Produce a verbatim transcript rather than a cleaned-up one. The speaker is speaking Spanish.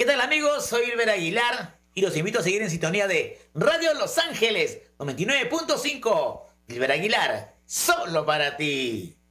¿Qué tal amigos? Soy Ilber Aguilar y los invito a seguir en sintonía de Radio Los Ángeles noventa y nueve punto cinco. Ilber Aguilar, solo para ti.